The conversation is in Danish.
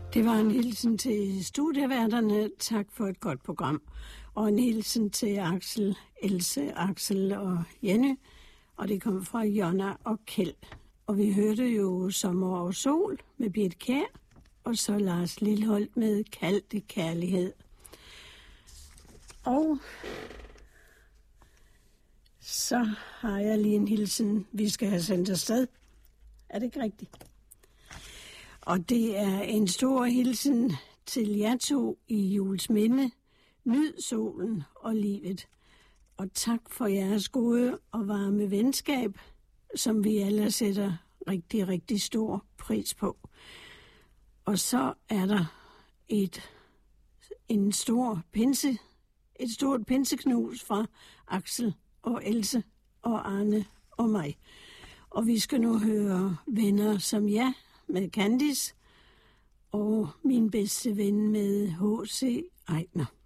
Det var en hilsen til studieværterne. Tak for et godt program. Og en hilsen til Axel, Else, Axel og Jenny. Og det kom fra Jonna og Kjeld. Og vi hørte jo Sommer og Sol med Birthe Kjær. Og så Lars Lilholt med Kald Kærlighed. Og så har jeg lige en hilsen, vi skal have sendt afsted. Er det ikke rigtigt? Og det er en stor hilsen til jer to i Juelsminde. Nyd solen og livet. Og tak for jeres gode og varme venskab, som vi alle sætter rigtig, rigtig stor pris på. Og så er der et stort pinseknus fra Axel og Else og Arne og mig. Og vi skal nu høre Venner som jer med Candice og min bedste ven med H.C. Eisner.